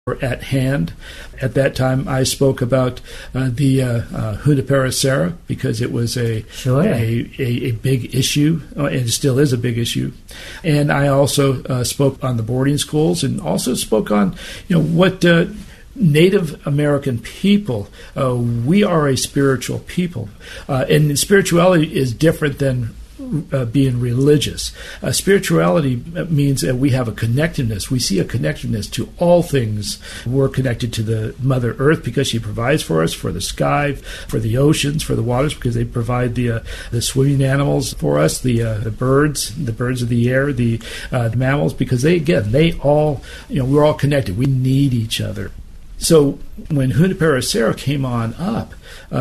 at hand. At that time, I spoke about the Junipero Serra because it was a big issue, and it still is a big issue. And I also spoke on the boarding schools, and also spoke on what Native American people. We are a spiritual people, and spirituality is different than being religious. Spirituality means that we have a connectedness. We see a connectedness to all things. We're connected to the Mother Earth because she provides for us, for the sky, for the oceans, for the waters, because they provide the swimming animals for us, the birds of the air, the mammals, because they all, we're all connected. We need each other. So when Junipero Serra came on up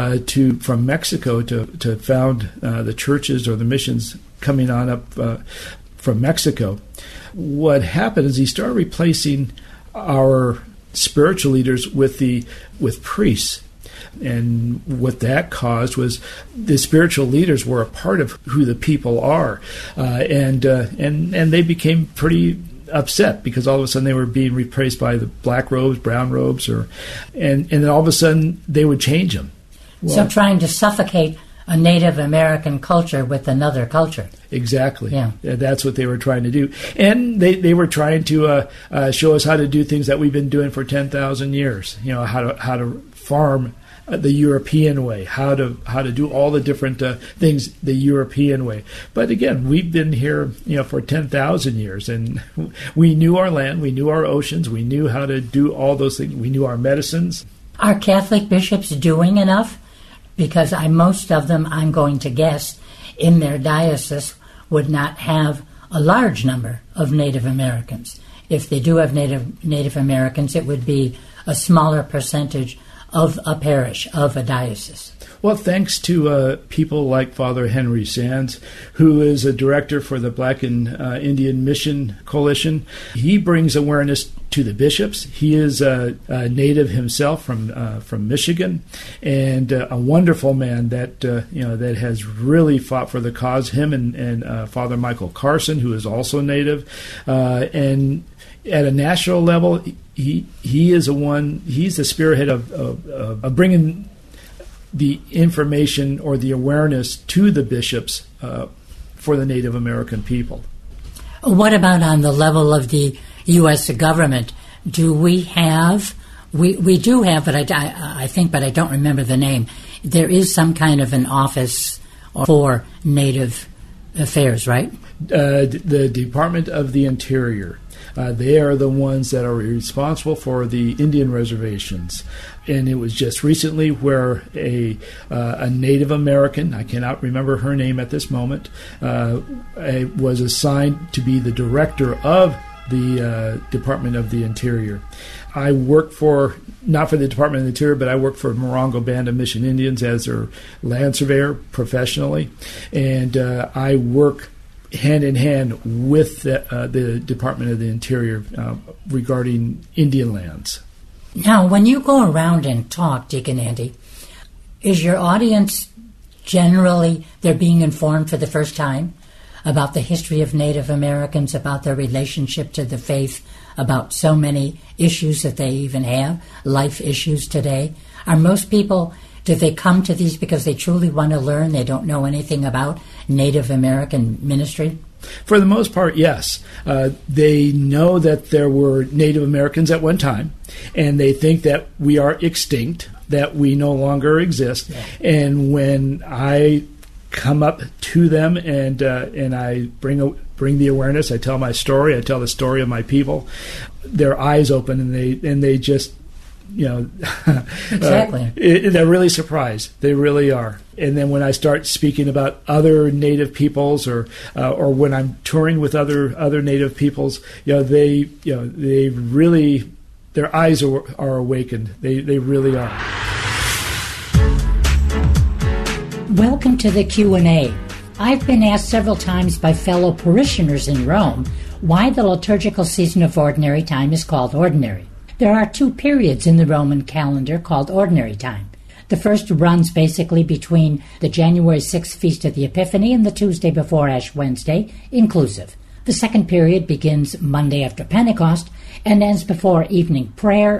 from Mexico to found the churches or the missions coming on up from Mexico, what happened is he started replacing our spiritual leaders with priests. And what that caused was the spiritual leaders were a part of who the people are, and they became pretty upset because all of a sudden they were being replaced by the black robes, brown robes, and then all of a sudden they would change them. Well, so trying to suffocate a Native American culture with another culture. Exactly. Yeah. That's what they were trying to do. And they were trying to show us how to do things that we've been doing for 10,000 years. How to farm the European way, how to do all the different things the European way. But again, we've been here, for 10,000 years, and we knew our land, we knew our oceans, we knew how to do all those things, we knew our medicines. Are Catholic bishops doing enough? Because most of them, I'm going to guess, in their diocese would not have a large number of Native Americans. If they do have Native Americans, it would be a smaller percentage of a parish, of a diocese. Well, thanks to people like Father Henry Sands, who is a director for the Black and Indian Mission Coalition. He brings awareness to the bishops. He is a native himself from Michigan, and a wonderful man that that has really fought for the cause. Him and Father Michael Carson, who is also native, and at a national level, he is he's the spearhead of bringing the information or the awareness to the bishops for the Native American people. What about on the level of the U.S. government? Do we have, we do have, but I think, but I don't remember the name. There is some kind of an office for Native Affairs, right? The Department of the Interior. They are the ones that are responsible for the Indian reservations. And it was just recently where a Native American, I cannot remember her name at this moment, was assigned to be the director of the Department of the Interior. I work not for the Department of the Interior, but I work for Morongo Band of Mission Indians as their land surveyor professionally. And I work hand in hand with the Department of the Interior regarding Indian lands. Now, when you go around and talk, Deacon Andy, is your audience generally, they're being informed for the first time about the history of Native Americans, about their relationship to the faith, about so many issues that they even have, life issues today? Are most people, do they come to these because they truly want to learn, they don't know anything about Native American ministry? For the most part, yes. They know that there were Native Americans at one time, and they think that we are extinct, that we no longer exist. Yeah. And when I come up to them and I bring the awareness, I tell my story, I tell the story of my people, their eyes open and they just, exactly. They're really surprised. They really are. And then when I start speaking about other Native peoples, or when I'm touring with other Native peoples, they really, their eyes are awakened. They really are. Welcome to the Q&A. I've been asked several times by fellow parishioners in Rome why the liturgical season of Ordinary Time is called Ordinary. There are 2 periods in the Roman calendar called Ordinary Time. The first runs basically between the January 6th Feast of the Epiphany and the Tuesday before Ash Wednesday, inclusive. The second period begins Monday after Pentecost and ends before evening prayer